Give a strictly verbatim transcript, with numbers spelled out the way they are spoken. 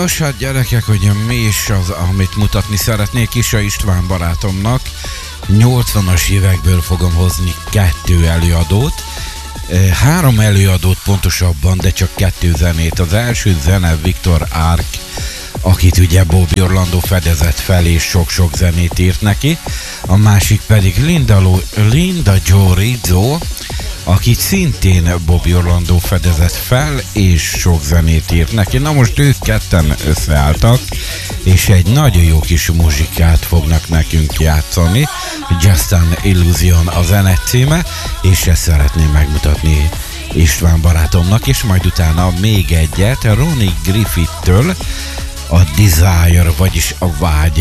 Nos, hát gyerekek, hogy mi is az, amit mutatni szeretnék is a István barátomnak. nyolcvanas évekből fogom hozni kettő előadót. Három előadót pontosabban, de csak kettő zenét. Az első zene Viktor Árk, akit ugye Bobby Orlando fedezett fel, és sok-sok zenét írt neki. A másik pedig Linda, Lo- Linda Joe Rizzo, akit szintén Bobby Orlando fedezett fel, és sok zenét írt neki. Na most ők ketten összeálltak, és egy nagyon jó kis muzsikát fognak nekünk játszani. Just an Illusion a zene címe, és ezt szeretném megmutatni István barátomnak, és majd utána még egyet Ronnie Griffith-től, a Desire, vagyis a vágy